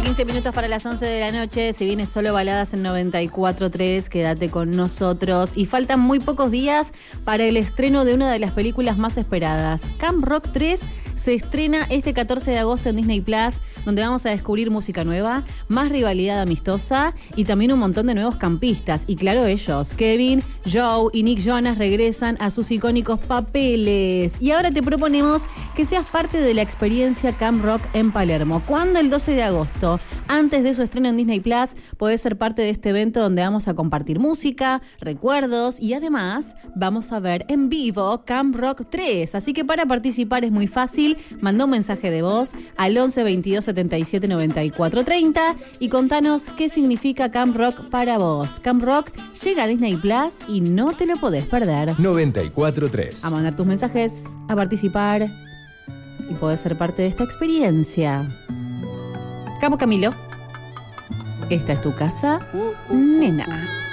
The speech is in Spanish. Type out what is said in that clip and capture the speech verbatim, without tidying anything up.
quince minutos para las once de la noche. Se viene Solo Baladas en noventa y cuatro tres. Quédate con nosotros. Y faltan muy pocos días para el estreno de una de las películas más esperadas. Camp Rock tres se estrena este catorce de agosto en Disney Plus, donde vamos a descubrir música nueva, más rivalidad amistosa y también un montón de nuevos campistas. Y claro, ellos, Kevin, Joe y Nick Jonas, regresan a sus icónicos papeles. Y ahora te proponemos que seas parte de la experiencia Camp Rock en Palermo. ¿Cuándo? El doce de agosto. Antes de su estreno en Disney Plus, podés ser parte de este evento donde vamos a compartir música, recuerdos y además vamos a ver en vivo Camp Rock tres. Así que para participar es muy fácil. Manda un mensaje de voz al once veintidós setenta y siete noventa y cuatro treinta y contanos qué significa Camp Rock para vos. Camp Rock llega a Disney Plus y no te lo podés perder. noventa y cuatro tres. A mandar tus mensajes, a participar y podés ser parte de esta experiencia. Camo Camilo, esta es tu casa, nena.